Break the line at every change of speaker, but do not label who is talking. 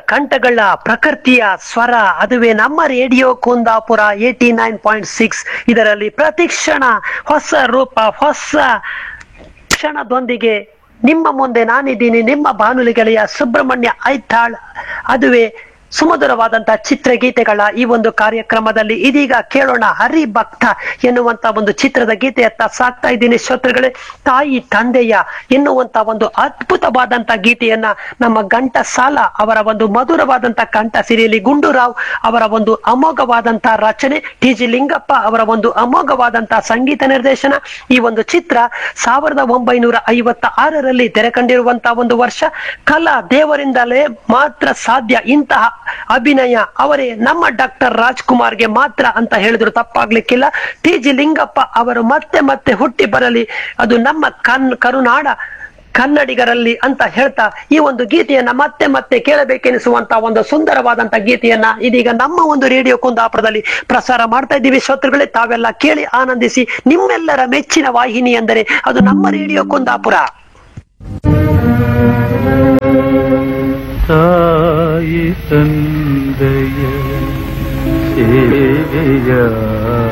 ಕಂಠಗಳ ಪ್ರಕೃತಿಯ ಸ್ವರ, ಅದುವೇ ನಮ್ಮ ರೇಡಿಯೋ ಕುಂದಾಪುರ 89.6. ಇದರಲ್ಲಿ ಪ್ರತಿಕ್ಷಣ ಹೊಸ ರೂಪ, ಹೊಸ ಕ್ಷಣದೊಂದಿಗೆ ನಿಮ್ಮ ಮುಂದೆ ನಾನಿದ್ದೀನಿ, ನಿಮ್ಮ ಬಾನುಲಿ ಗೆಳೆಯ ಸುಬ್ರಹ್ಮಣ್ಯ ಐತಾಳ್. ಅದುವೇ ಸುಮಧುರವಾದಂತಹ ಚಿತ್ರಗೀತೆಗಳ ಈ ಒಂದು ಕಾರ್ಯಕ್ರಮದಲ್ಲಿ ಇದೀಗ ಕೇಳೋಣ ಹರಿಭಕ್ತ ಎನ್ನುವಂತ ಒಂದು ಚಿತ್ರದ ಗೀತೆಯತ್ತ ಸಾಕ್ತಾ ಇದ್ದೀನಿ ಶ್ರೋತೃಗಳೇ. ತಾಯಿ ತಂದೆಯ ಎನ್ನುವಂತ ಒಂದು ಅದ್ಭುತವಾದಂತ ಗೀತೆಯನ್ನ ನಮ್ಮ ಘಂಟಸಾಲ ಅವರ ಒಂದು ಮಧುರವಾದಂತ ಕಂಠ ಸಿರಿಯಲ್ಲಿ, ಗುಂಡೂರಾವ್ ಅವರ ಒಂದು ಅಮೋಘವಾದಂತ ರಚನೆ, ಟಿ.ಜಿ. ಲಿಂಗಪ್ಪ ಅವರ ಒಂದು ಅಮೋಘವಾದಂತ ಸಂಗೀತ ನಿರ್ದೇಶನ. ಈ ಒಂದು ಚಿತ್ರ 1956ರಲ್ಲಿ ತೆರೆ ಕಂಡಿರುವಂತಹ ಒಂದು ವರ್ಷ. ಕಲಾ ದೇವರಿಂದಲೇ ಮಾತ್ರ ಸಾಧ್ಯ, ಇಂತಹ ಅಭಿನಯ ಅವರೇ ನಮ್ಮ ಡಾಕ್ಟರ್ ರಾಜ್ಕುಮಾರ್ಗೆ ಮಾತ್ರ ಅಂತ ಹೇಳಿದ್ರು ತಪ್ಪಾಗ್ಲಿಕ್ಕಿಲ್ಲ. ಟಿ.ಜಿ. ಲಿಂಗಪ್ಪ ಅವರು ಮತ್ತೆ ಮತ್ತೆ ಹುಟ್ಟಿ ಬರಲಿ, ಅದು ನಮ್ಮ ಕರುನಾಡ ಕನ್ನಡಿಗರಲ್ಲಿ ಅಂತ ಹೇಳ್ತಾ ಈ ಒಂದು ಗೀತೆಯನ್ನ ಮತ್ತೆ ಮತ್ತೆ ಕೇಳಬೇಕೆನಿಸುವಂತ ಒಂದು ಸುಂದರವಾದಂತ ಗೀತೆಯನ್ನ ಇದೀಗ ನಮ್ಮ ಒಂದು ರೇಡಿಯೋ ಕುಂದಾಪುರದಲ್ಲಿ ಪ್ರಸಾರ ಮಾಡ್ತಾ ಇದ್ದೀವಿ ಶ್ರೋತೃಗಳೇ. ತಾವೆಲ್ಲ ಕೇಳಿ ಆನಂದಿಸಿ. ನಿಮ್ಮೆಲ್ಲರ ಮೆಚ್ಚಿನ ವಾಹಿನಿ ಎಂದರೆ ಅದು ನಮ್ಮ ರೇಡಿಯೋ ಕುಂದಾಪುರ.
ತಾಯಿ ತಂದೆಯ ಸೇವೆಯ